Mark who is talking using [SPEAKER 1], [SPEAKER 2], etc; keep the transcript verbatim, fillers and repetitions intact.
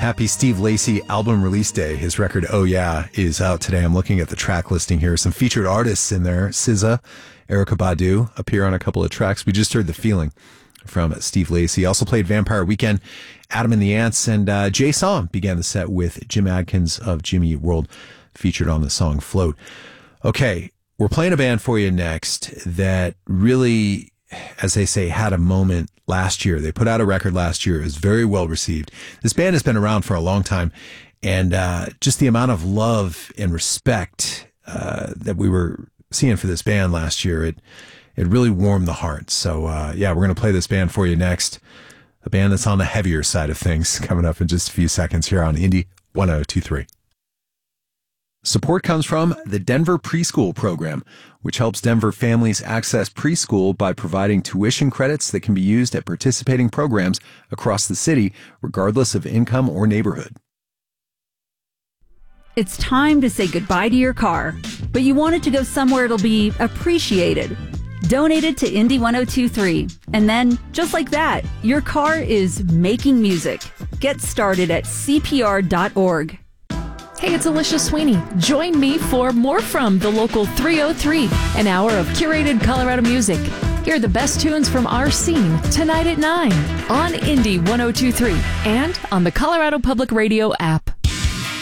[SPEAKER 1] Happy Steve Lacy album release day. His record, Oh Yeah, is out today. I'm looking at the track listing here. Some featured artists in there. S Z A, Erykah Badu appear on a couple of tracks. We just heard The Feeling from Steve Lacy. Also played Vampire Weekend, Adam and the Ants, and uh, Jay Som began the set with Jim Adkins of Jimmy Eat World, featured on the song Float. Okay, we're playing a band for you next that really, as they say, had a moment last year. They put out a record last year. It was very well received. This band has been around for a long time, and uh, just the amount of love and respect uh, that we were seeing for this band last year, it it really warmed the heart. So, uh, yeah, we're going to play this band for you next. A band that's on the heavier side of things, coming up in just a few seconds here on Indie one oh two three. Support comes from the Denver Preschool Program, which helps Denver families access preschool by providing tuition credits that can be used at participating programs across the city, regardless of income or neighborhood.
[SPEAKER 2] It's time to say goodbye to your car, but you want it to go somewhere it'll be appreciated. Donate it to Indie one oh two three. And then, just like that, your car is making music. Get started at C P R dot org.
[SPEAKER 3] Hey, it's Alicia Sweeney. Join me for More From the Local three oh three, an hour of curated Colorado music. Hear the best tunes from our scene tonight at nine on Indie one oh two three and on the Colorado Public Radio app.